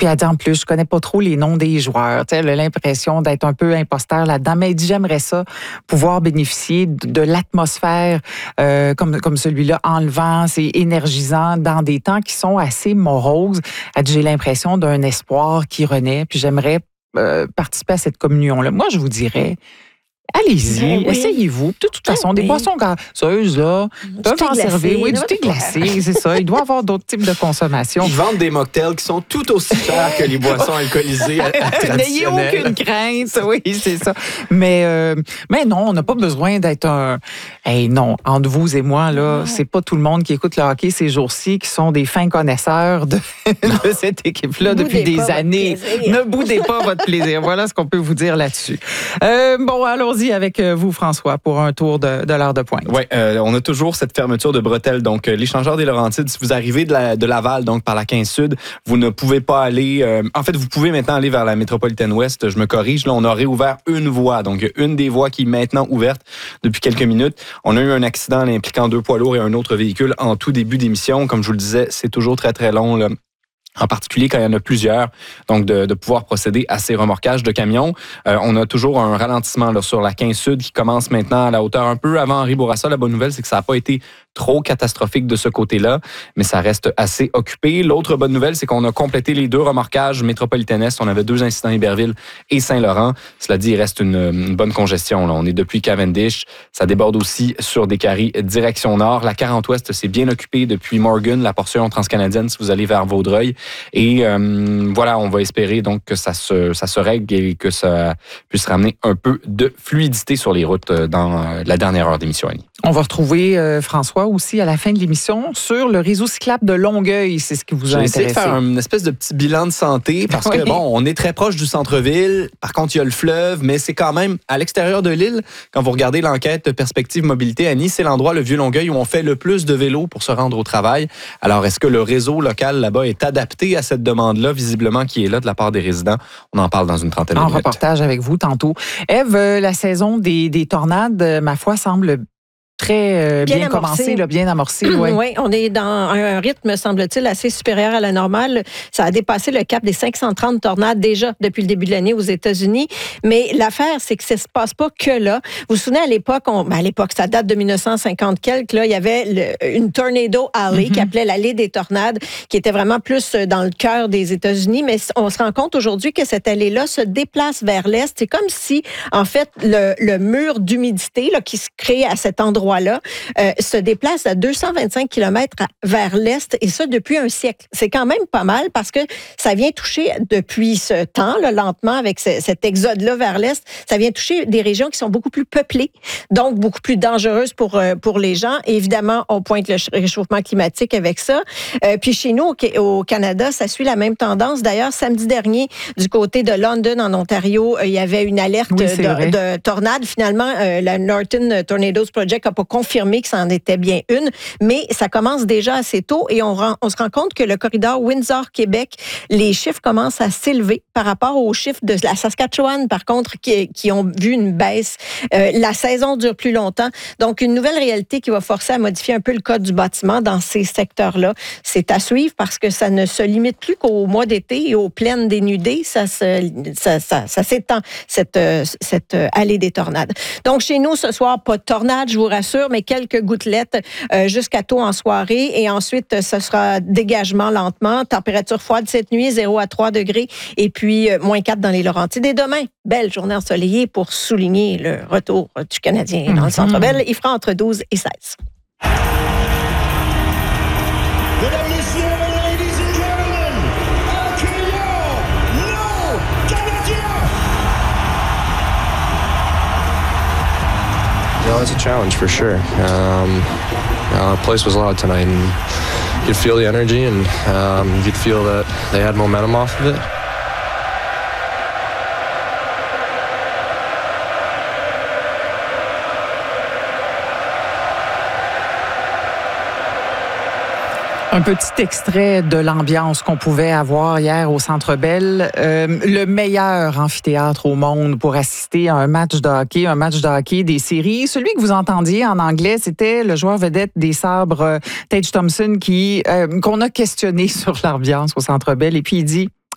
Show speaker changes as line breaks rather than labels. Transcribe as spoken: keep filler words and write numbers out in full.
Puis elle dit en plus, je connais pas trop les noms des joueurs. Tu sais, elle a l'impression d'être un peu imposteur là-dedans. Mais elle dit, j'aimerais ça, pouvoir bénéficier de, de l'atmosphère euh, comme, comme celui-là, enlevant, c'est énergisant dans des temps qui sont assez moroses. Elle dit, j'ai l'impression d'un espoir qui renaît. Puis j'aimerais euh, participer à cette communion-là. Moi, je vous dirais, allez-y, oui. essayez-vous. De toute façon, oui. des boissons gazeuses, là, peuvent en servir. Oui, du thé glacé, c'est ça. Il doit y avoir d'autres types de consommation.
Ils vendent des mocktails qui sont tout aussi chers que les boissons alcoolisées traditionnelles.
N'ayez aucune crainte, oui, c'est ça. Mais, euh, mais non, on n'a pas besoin d'être un... Hey, non, entre vous et moi, là, non. c'est pas tout le monde qui écoute le hockey ces jours-ci qui sont des fins connaisseurs de, de cette équipe-là
ne
depuis des années. Ne boudez pas votre plaisir. Voilà ce qu'on peut vous dire là-dessus. Euh, bon, allons-y avec vous, François, pour un tour de, de l'heure de pointe.
Oui, euh, on a toujours cette fermeture de bretelles. Donc, euh, l'échangeur des Laurentides, si vous arrivez de, la, de Laval, donc par la quinze Sud, vous ne pouvez pas aller... Euh, en fait, vous pouvez maintenant aller vers la métropolitaine Ouest. Je me corrige, là, on a réouvert une voie. Donc, une des voies qui est maintenant ouverte depuis quelques minutes. On a eu un accident impliquant deux poids lourds et un autre véhicule en tout début d'émission. Comme je vous le disais, c'est toujours très, très long, là. En particulier quand il y en a plusieurs, donc de, de pouvoir procéder à ces remorquages de camions. Euh, on a toujours un ralentissement là, sur la quinze Sud qui commence maintenant à la hauteur un peu avant Henri Bourassa. La bonne nouvelle, c'est que ça n'a pas été trop catastrophique de ce côté-là, mais ça reste assez occupé. L'autre bonne nouvelle, c'est qu'on a complété les deux remorquages métropolitaines Est. On avait deux incidents Iberville et Saint-Laurent. Cela dit, il reste une, une bonne congestion. Là. On est depuis Cavendish. Ça déborde aussi sur des carrés direction nord. La quarante Ouest, c'est bien occupé depuis Morgan, la portion transcanadienne, si vous allez vers Vaudreuil. Et euh, voilà, on va espérer donc que ça se, ça se règle et que ça puisse ramener un peu de fluidité sur les routes dans la dernière heure d'émission, Annie.
On va retrouver euh, François aussi à la fin de l'émission sur le réseau cyclable de Longueuil. C'est ce qui vous a intéressé.
J'ai essayé de faire une espèce de petit bilan de santé parce oui. que, bon, on est très proche du centre-ville. Par contre, il y a le fleuve, mais c'est quand même à l'extérieur de l'île. Quand vous regardez l'enquête Perspective Mobilité, Annie, c'est l'endroit, le Vieux-Longueuil, où on fait le plus de vélos pour se rendre au travail. Alors, est-ce que le réseau local là-bas est adapté à cette demande-là, visiblement, qui est là de la part des résidents? On en parle dans une trentaine de
en
minutes.
En reportage avec vous tantôt. Ève, la saison des, des tornades, ma foi, semble... très euh, bien, bien commencé, là, bien amorcé.
Ouais. Oui, on est dans un rythme, semble-t-il, assez supérieur à la normale. Ça a dépassé le cap des cinq cent trente tornades déjà depuis le début de l'année aux États-Unis. Mais l'affaire, c'est que ça ne se passe pas que là. Vous vous souvenez, à l'époque, on, ben à l'époque, ça date de dix-neuf cent cinquante quelques, là, il y avait le, une Tornado Alley, mm-hmm. qui appelait l'allée des tornades, qui était vraiment plus dans le cœur des États-Unis. Mais on se rend compte aujourd'hui que cette allée-là se déplace vers l'est. C'est comme si, en fait, le, le mur d'humidité là, qui se crée à cet endroit là euh, se déplace à deux cent vingt-cinq kilomètres vers l'est, et ça depuis un siècle. C'est quand même pas mal parce que ça vient toucher depuis ce temps, là, lentement, avec ce, cet exode-là vers l'est, ça vient toucher des régions qui sont beaucoup plus peuplées, donc beaucoup plus dangereuses pour, euh, pour les gens. Et évidemment, on pointe le réchauffement climatique avec ça. Euh, puis chez nous, au, au Canada, ça suit la même tendance. D'ailleurs, samedi dernier, du côté de London, en Ontario, euh, il y avait une alerte oui, de, de tornade. Finalement, euh, la Northern Tornadoes Project a pas confirmé que ça en était bien une, mais ça commence déjà assez tôt et on, rend, on se rend compte que le corridor Windsor-Québec, les chiffres commencent à s'élever par rapport aux chiffres de la Saskatchewan, par contre, qui, qui ont vu une baisse. Euh, la saison dure plus longtemps. Donc, une nouvelle réalité qui va forcer à modifier un peu le code du bâtiment dans ces secteurs-là. C'est à suivre parce que ça ne se limite plus qu'au mois d'été et aux plaines dénudées. Ça, se, ça, ça, ça s'étend, cette, cette allée des tornades. Donc, chez nous, ce soir, pas de tornade, je vous rassure, mais quelques gouttelettes euh, jusqu'à tôt en soirée. Et ensuite, ce sera dégagement lentement. Température froide cette nuit, zéro à trois degrés. Et puis, euh, moins quatre dans les Laurentides. Et demain, belle journée ensoleillée pour souligner le retour du Canadien dans mm-hmm. le Centre-Bell. Il fera entre douze et seize.
Mesdames, Messieurs, ladies and gentlemen, accueillons nos Canadiens!
Yeah, it's a challenge for sure. Um, uh, the place was loud tonight, and you could feel the energy, and um, you could feel that they had momentum off of it.
Un petit extrait de l'ambiance qu'on pouvait avoir hier au Centre Bell. Euh, le meilleur amphithéâtre au monde pour assister à un match de hockey, un match de hockey des séries. Celui que vous entendiez en anglais, c'était le joueur vedette des Sabres, Tage Thompson, qui euh, qu'on a questionné sur l'ambiance au Centre Bell. Et puis il dit...